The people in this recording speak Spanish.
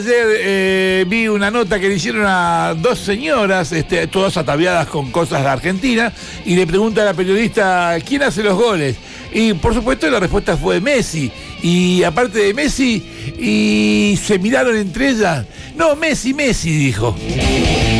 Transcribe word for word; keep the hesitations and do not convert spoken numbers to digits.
Ayer eh, vi una nota que le hicieron a dos señoras, este, todas ataviadas con cosas de Argentina, y le pregunta a la periodista quién hace los goles. Y por supuesto la respuesta fue Messi. Y aparte de Messi, y se miraron entre ellas. No, Messi, Messi, dijo.